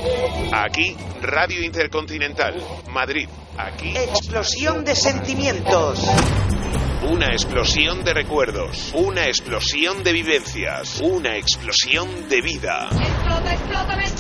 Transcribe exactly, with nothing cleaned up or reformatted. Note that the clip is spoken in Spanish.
Aquí, Radio Intercontinental, Madrid. Aquí, explosión de sentimientos. Una explosión de recuerdos, una explosión de vivencias, una explosión de vida. Explota, explótame.